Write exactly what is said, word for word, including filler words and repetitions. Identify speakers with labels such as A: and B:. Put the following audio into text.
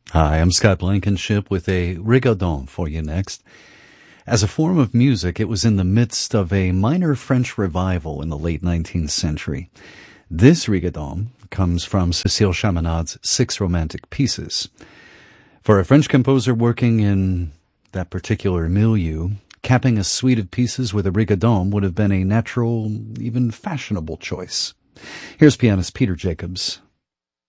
A: Hi, I'm Scott Blankenship with a rigodon for you next. As a form of music, it was in the midst of a minor French revival in the late nineteenth century. This rigodon comes from Cécile Chaminade's Six Romantic Pieces. For a French composer working in that particular milieu, capping a suite of pieces with a rigodon would have been a natural, even fashionable choice. Here's pianist Peter Jacobs.